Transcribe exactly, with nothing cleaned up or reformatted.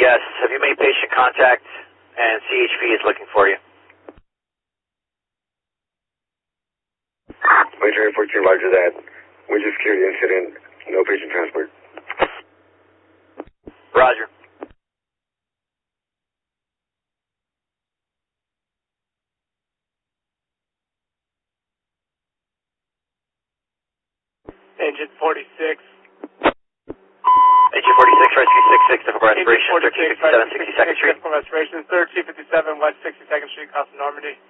yes. Have you made patient contact and C H P is looking for you? Major fourteen, roger that. Windsor security incident, no patient transport. Roger. Engine forty-six. Engine forty-six, rescue six six, difficult respiration, Engine forty-six, thirteen fifty-seven, sixty-second Street. Difficult respiration, thirteen fifty-seven, West sixty-second Street, Costa Normandy.